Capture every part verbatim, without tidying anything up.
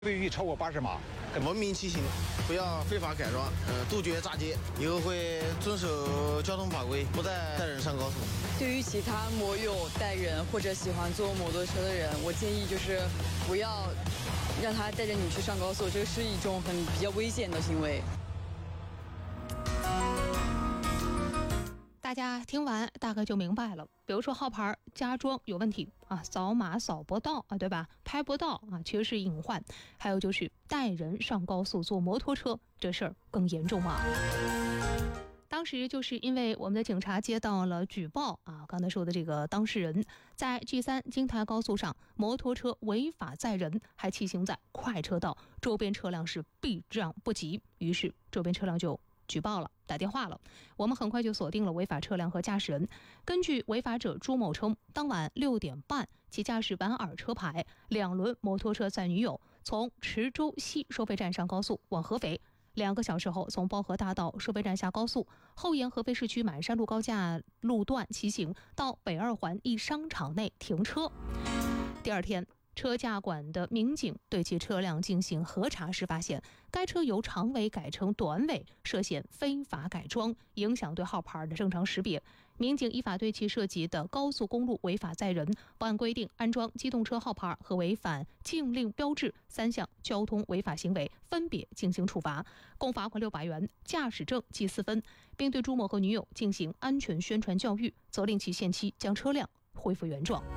不允许超过八十码。 文明骑行，不要非法改装，呃，杜绝炸街。以后会遵守交通法规，不再带人上高速。 对于其他摩友带人或者喜欢坐摩托车的人，我建议就是不要让他带着你去上高速，这个是一种很比较危险的行为。 大家听完大概就明白了，比如说号牌加装有问题啊，扫码扫不到啊，对吧？拍不到啊，确实是隐患。还有就是带人上高速坐摩托车，这事儿更严重啊。当时就是因为我们的警察接到了举报啊，刚才说的这个当事人在 G 三 京台高速上摩托车违法载人，还骑行在快车道，周边车辆是避让不及，于是周边车辆就举报了，打电话了。我们很快就锁定了违法车辆和驾驶人。根据违法者朱某称，当晚六点半，其驾驶莞尔车牌两轮摩托车载女友从池州西收费站上高速往合肥，两个小时后从包河大道收费站下高速，后沿合肥市区满山路高架路段骑行到北二环一商场内停车。第二天，车驾管的民警对其车辆进行核查时发现，该车由长尾改成短尾，涉嫌非法改装，影响对号牌的正常识别。民警依法对其涉及的高速公路违法载人、不按规定安装机动车号牌和违反禁令标志三项交通违法行为分别进行处罚，共罚款六百元，驾驶证记四分，并对朱某和女友进行安全宣传教育，责令其限期将车辆恢复原状。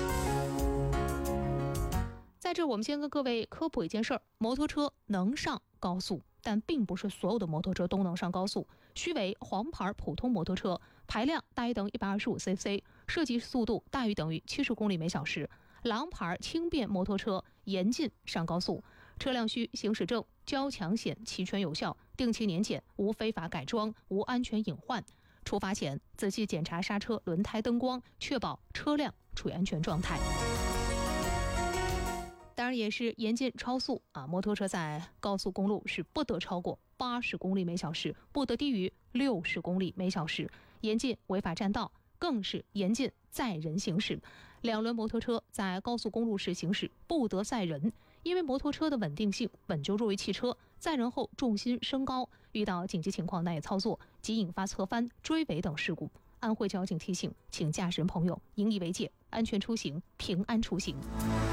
在这我们先跟各位科普一件事儿，摩托车能上高速，但并不是所有的摩托车都能上高速。须为黄牌普通摩托车，排量大于等于一百二十五 C C， 设计速度大于等于七十公里每小时。蓝牌轻便摩托车严禁上高速，车辆需行驶证、交强险齐全有效，定期年检，无非法改装，无安全隐患。出发前仔细检查刹车、轮胎、灯光，确保车辆处于安全状态。当然也是严禁超速啊！摩托车在高速公路是不得超过八十公里每小时，不得低于六十公里每小时。严禁违法占道，更是严禁载人行驶。两轮摩托车在高速公路时行驶不得载人，因为摩托车的稳定性本就弱于汽车，载人后重心升高，遇到紧急情况难以操作，即引发侧翻、追尾等事故。安徽交警提醒，请驾驶人朋友引以为戒，安全出行，平安出行。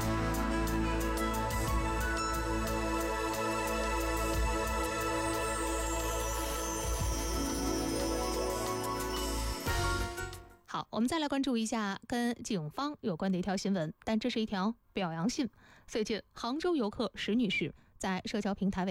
好，我们再来关注一下跟警方有关的一条新闻，但这是一条表扬信。最近，杭州游客石女士在社交平台